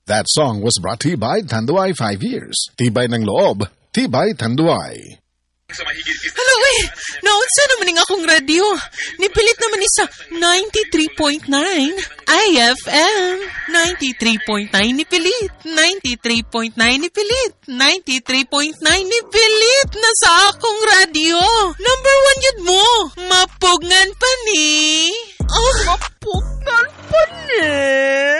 That song was brought to you by Tanduay 5 Years. Tibay ng loob, Tibay Tanduay. Hello naunsa naman ng akong radyo. Nipilit naman ni sa 93.9 IFM. 93.9 nipilit. 93.9 nipilit. 93.9 nipilit na sa akong radyo. Number 1 yun mo. Mapugngan pa ni. Mapugngan pa ni.